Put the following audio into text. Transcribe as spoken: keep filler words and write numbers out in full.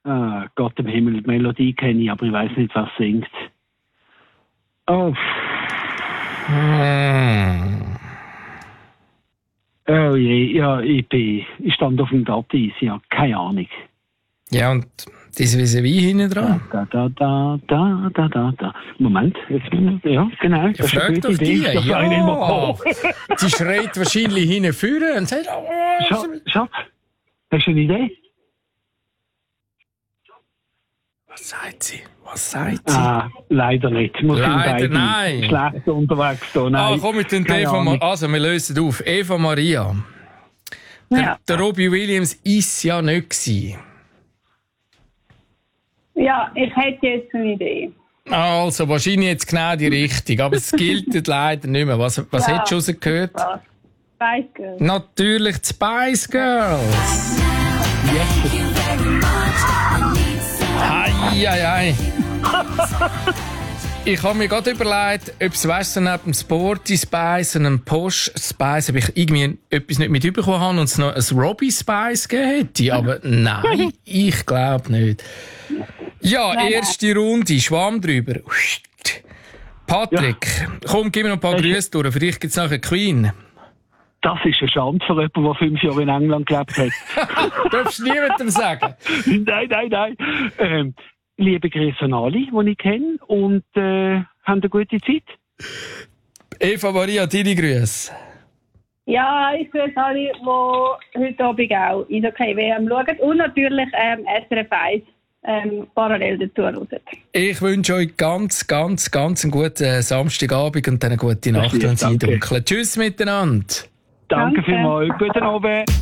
Ah, Gott im Himmel, die Melodie kenne ich, aber ich weiß nicht, was singt. Oh. Hm. Oh je, ja, ich bin, ich stand auf dem Gattis, ja, keine Ahnung. Ja, und diese Vis-à-vis hinten dran? Da, da, da, da, da, da, da. Moment, jetzt, ja, genau. Ja, frag doch die. Ja, sie schreit wahrscheinlich hinten vorne und sagt, oh, Schatz, Schatz, hast du eine Idee? Was sagt sie? Was sagt sie? Ah, leider nicht. Wir Leider sind nein. schlecht unterwegs da. Nein. Ah, komm mit den Eva Ma- Also, wir lösen auf. Eva Maria. Der, Ja. der Robbie Williams ist ja nicht gewesen. Ja, ich hätte jetzt eine Idee. Also, wahrscheinlich jetzt genau die Richtung. Aber es gilt leider nicht mehr. Was, was Ja. hättest du rausgehört? Was? Spice Girls. Natürlich die Spice Girls. Hei, hei, hei. Ich habe mir gerade überlegt, ob es, weißt du, neben dem Sporty Spice und einem Posh Spice, ob ich irgendwie etwas nicht mit bekommen habe und es noch ein Robbie Spice gegeben hätte. Aber nein, ich glaube nicht. Ja, Nein, erste Runde, Schwamm drüber. Patrick, komm, gib mir noch ein paar Grüße durch. Vielleicht gibt es nachher Queen. Das ist eine Schande für jemanden, der fünf Jahre in England gelebt hat. Darfst du niemandem sagen? Nein, nein, nein. Ähm, liebe Grüße an alle, die ich kenne und äh, haben eine gute Zeit. Eva Maria, deine Grüße. Ja, ich grüße alle, die heute Abend auch in der K W M schauen. Und natürlich ähm, S R F eins ähm, parallel dazu hören. Ich wünsche euch ganz, ganz, ganz einen guten Samstagabend und dann eine gute Nacht, wenn es danke. eindunkelt. Tschüss miteinander. Danke Danke. vielmals. Guten Abend.